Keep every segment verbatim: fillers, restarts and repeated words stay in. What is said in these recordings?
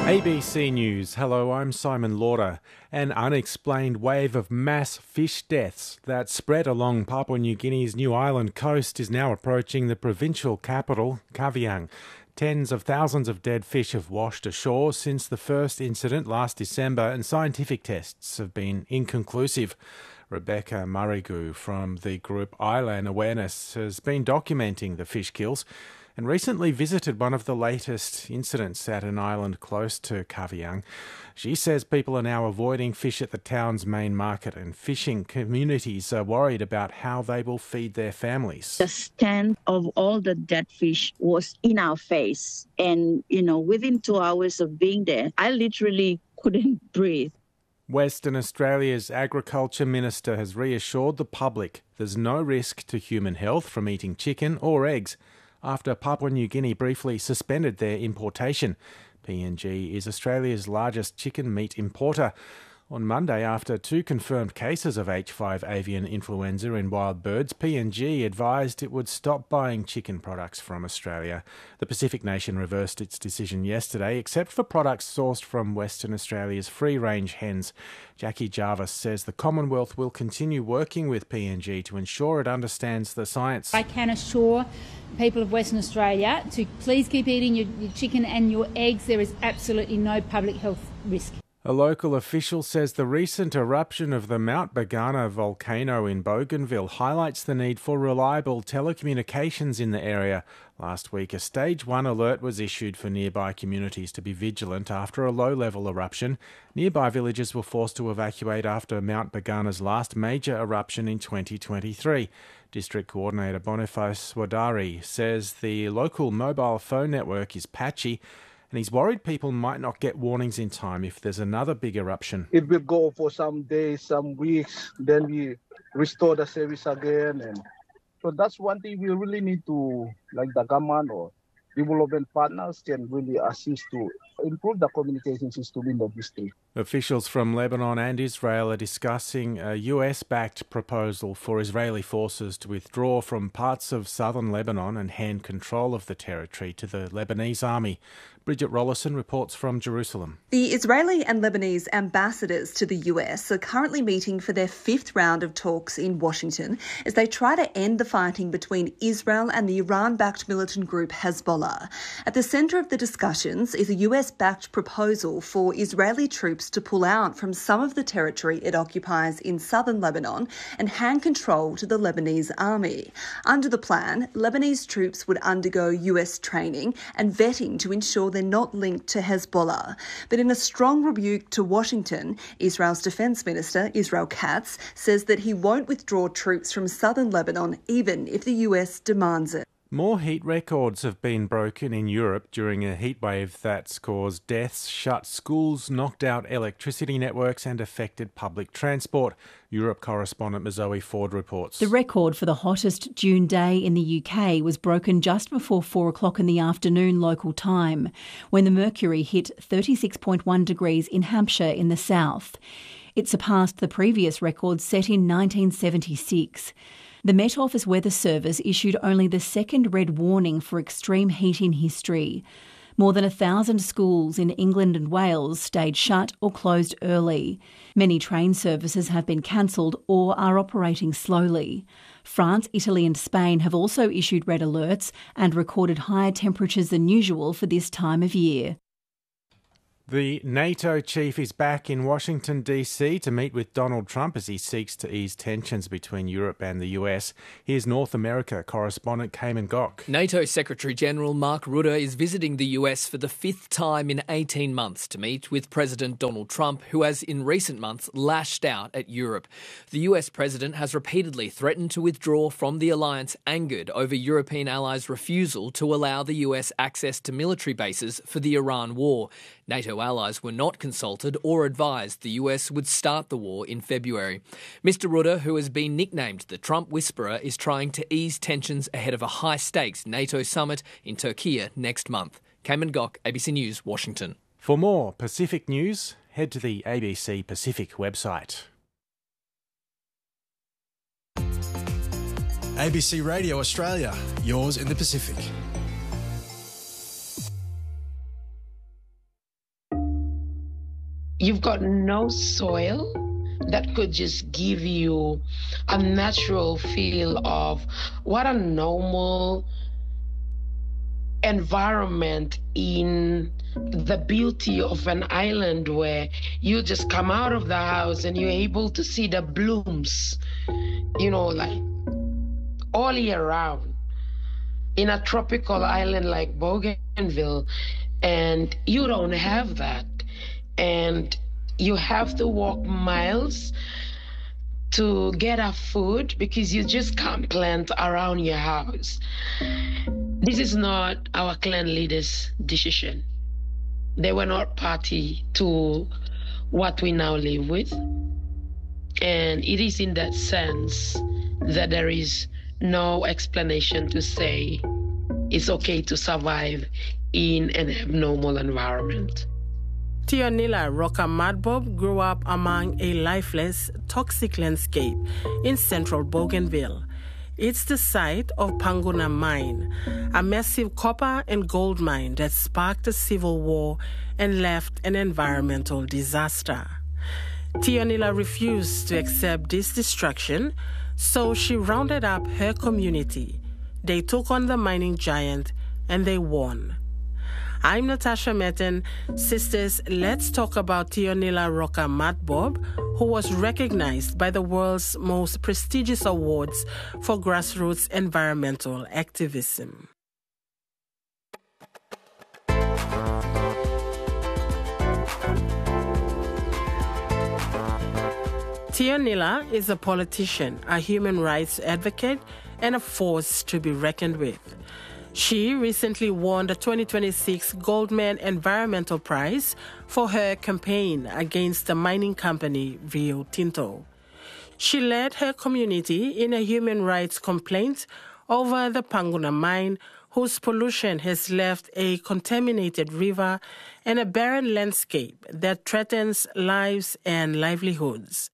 A B C News. Hello, I'm Simon Lauder. An unexplained wave of mass fish deaths that spread along Papua New Guinea's New Island coast is now approaching the provincial capital, Kavieng. Tens of thousands of dead fish have washed ashore since the first incident last December, and scientific tests have been inconclusive. Rebecca Murrigu from the group Island Awareness has been documenting the fish kills and recently visited one of the latest incidents at an island close to Kavieng. She says people are now avoiding fish at the town's main market, and fishing communities are worried about how they will feed their families. The stand of all the dead fish was in our face. And, you know, within two hours of being there, I literally couldn't breathe. Western Australia's Agriculture Minister has reassured the public there's no risk to human health from eating chicken or eggs after Papua New Guinea briefly suspended their importation. P N G is Australia's largest chicken meat importer. On Monday, after two confirmed cases of H five avian influenza in wild birds, P N G advised it would stop buying chicken products from Australia. The Pacific nation reversed its decision yesterday, except for products sourced from Western Australia's free-range hens. Jackie Jarvis says the Commonwealth will continue working with P N G to ensure it understands the science. I can assure people of Western Australia to please keep eating your, your chicken and your eggs. There is absolutely no public health risk. A local official says the recent eruption of the Mount Bagana volcano in Bougainville highlights the need for reliable telecommunications in the area. Last week, a stage one alert was issued for nearby communities to be vigilant after a low-level eruption. Nearby villages were forced to evacuate after Mount Bagana's last major eruption in twenty twenty-three. District Coordinator Boniface Wadari says the local mobile phone network is patchy, and he's worried people might not get warnings in time if there's another big eruption. It will go for some days, some weeks, then we restore the service again. And so that's one thing we really need to, like the government or development partners can really assist to improve the communication system in the district. Officials from Lebanon and Israel are discussing a U S-backed proposal for Israeli forces to withdraw from parts of southern Lebanon and hand control of the territory to the Lebanese army. Bridget Rollison reports from Jerusalem. The Israeli and Lebanese ambassadors to the U S are currently meeting for their fifth round of talks in Washington as they try to end the fighting between Israel and the Iran-backed militant group Hezbollah. At the centre of the discussions is a U S-backed proposal for Israeli troops to pull out from some of the territory it occupies in southern Lebanon and hand control to the Lebanese army. Under the plan, Lebanese troops would undergo U S training and vetting to ensure they're not linked to Hezbollah. But in a strong rebuke to Washington, Israel's Defence Minister, Israel Katz, says that he won't withdraw troops from southern Lebanon even if the U S demands it. More heat records have been broken in Europe during a heatwave that's caused deaths, shut schools, knocked out electricity networks and affected public transport. Europe correspondent Zoe Ford reports. The record for the hottest June day in the U K was broken just before four o'clock in the afternoon local time, when the mercury hit thirty-six point one degrees in Hampshire in the south. It surpassed the previous record set in nineteen seventy-six. The Met Office Weather Service issued only the second red warning for extreme heat in history. More than a thousand schools in England and Wales stayed shut or closed early. Many train services have been cancelled or are operating slowly. France, Italy and Spain have also issued red alerts and recorded higher temperatures than usual for this time of year. The NATO chief is back in Washington, D C to meet with Donald Trump as he seeks to ease tensions between Europe and the U S. Here's North America correspondent Cayman Gok. NATO Secretary-General Mark Rutte is visiting the U S for the fifth time in eighteen months to meet with President Donald Trump, who has in recent months lashed out at Europe. The U S president has repeatedly threatened to withdraw from the alliance, angered over European allies' refusal to allow the U S access to military bases for the Iran war. NATO allies were not consulted or advised the U S would start the war in February. Mister Rutte, who has been nicknamed the Trump Whisperer, is trying to ease tensions ahead of a high-stakes NATO summit in Turkey next month. Cayman Gok, A B C News, Washington. For more Pacific news, head to the A B C Pacific website. A B C Radio Australia, yours in the Pacific. You've got no soil that could just give you a natural feel of what a normal environment in the beauty of an island where you just come out of the house and you're able to see the blooms, you know, like all year round in a tropical island like Bougainville. And you don't have that. And you have to walk miles to get a food because you just can't plant around your house. This is not our clan leaders' decision. They were not party to what we now live with. And it is in that sense that there is no explanation to say it's okay to survive in an abnormal environment. Tionila Roca Madbob grew up among a lifeless, toxic landscape in central Bougainville. It's the site of Panguna Mine, a massive copper and gold mine that sparked a civil war and left an environmental disaster. Tionila refused to accept this destruction, so she rounded up her community. They took on the mining giant and they won. I'm Natasha Metten. Sisters, let's talk about Tionila Roca Madbob, who was recognized by the world's most prestigious awards for grassroots environmental activism. Tionila is a politician, a human rights advocate, and a force to be reckoned with. She recently won the twenty twenty-six Goldman Environmental Prize for her campaign against the mining company Rio Tinto. She led her community in a human rights complaint over the Panguna mine, whose pollution has left a contaminated river and a barren landscape that threatens lives and livelihoods.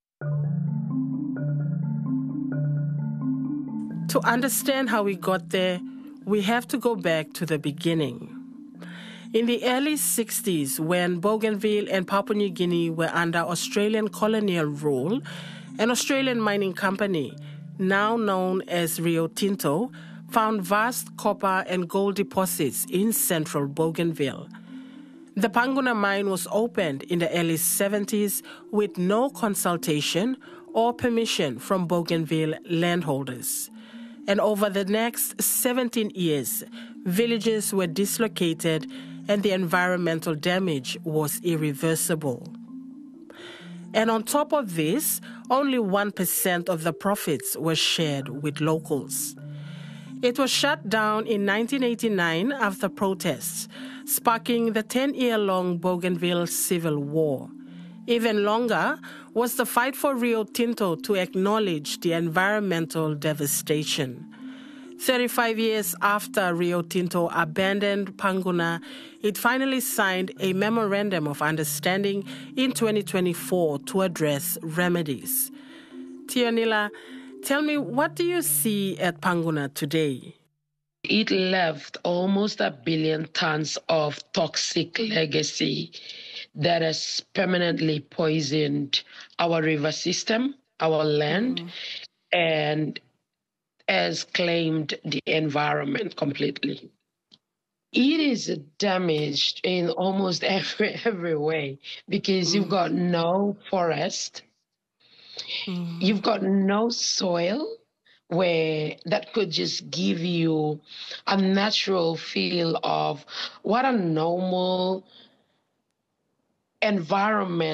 To understand how we got there, we have to go back to the beginning. In the early sixties, when Bougainville and Papua New Guinea were under Australian colonial rule, an Australian mining company, now known as Rio Tinto, found vast copper and gold deposits in central Bougainville. The Panguna mine was opened in the early seventies with no consultation or permission from Bougainville landholders. And over the next seventeen years, villages were dislocated and the environmental damage was irreversible. And on top of this, only one percent of the profits were shared with locals. It was shut down in nineteen eighty-nine after protests, sparking the ten-year-long Bougainville Civil War. Even longer was the fight for Rio Tinto to acknowledge the environmental devastation. thirty-five years after Rio Tinto abandoned Panguna, it finally signed a memorandum of understanding in twenty twenty-four to address remedies. Tionila, tell me, what do you see at Panguna today? It left almost a billion tons of toxic legacy that has permanently poisoned our river system, our land, mm-hmm. and has claimed the environment completely. It is damaged in almost every every way because mm-hmm. you've got no forest, mm-hmm. you've got no soil where that could just give you a natural feel of what a normal environment